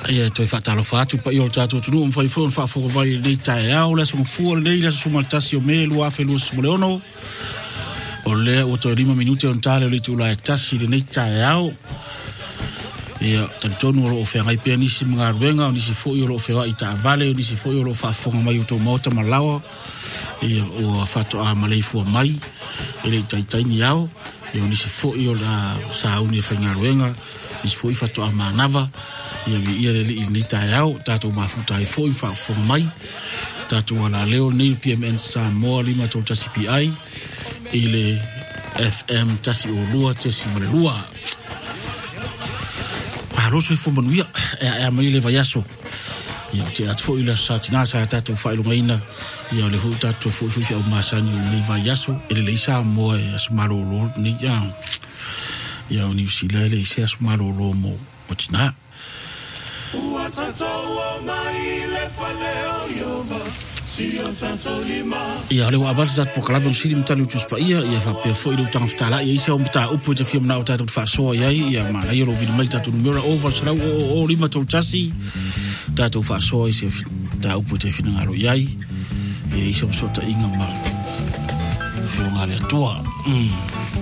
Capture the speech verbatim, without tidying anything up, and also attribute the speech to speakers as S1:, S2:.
S1: Ia toi whaatalo whaatu pa i o tātou tunu um whai whaun whaafoko vai nei tae au le sunga fua le nei le sumaltasi o me lua whelua sumole ono o le o toi lima minute on tale o le tula e tasi le nei tae au ia tantonu o lo o whengai pia nisi mga ruenga o nisi fo i o lo o whenga i ta vale o nisi fo i o lo o whaafonga mai o tō mauta malawa ia o whato a malei fua mai e le taitaini au ia o nisi fo i o la sauni e whenga ruenga nisi fo i whato a manava ia vi ia le li ni tai au tatou mafuta e foi fa fo mai tatou ala leo nei P M N sa mo lima to tasi P I ile F M tasi o lua tasi mo lua paro so fo manuia e a mai le vaiaso ia te at fo ila sa tina sa tatou fa ilo ngaina ia le hu tatou fo fo o masani le vaiaso ele le sa mo e smaro lo ni ya ia o ni sila le sa smaro lo mo o tina ia le wa avanza po kala bon silim talu tus pa ia ia fa pe fo i tang ftala ia isa o mta upu te film na o tatu fa so ia ia ma ia lo vi mai tatu numero over sala o lima to tasi tatu fa so ia ta upu te film ngalo ia ia isa so ta inga ma fo ngale toa mm